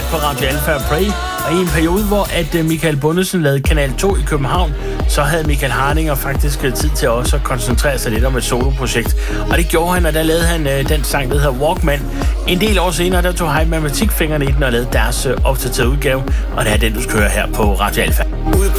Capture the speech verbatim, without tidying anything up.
fat på Radio Alpha og Prey, og i en periode, hvor at Michael Bundesen lavede Kanal to i København, så havde Michael Hardinger faktisk tid til også at koncentrere sig lidt om et soloprojekt. Og det gjorde han, og der lavede han øh, den sang, der hedder Walkman. En del år senere, der tog han matematikfingrene i den og lavede deres øh, opdaterede udgave, og det er den, du skal høre her på Radio Alpha.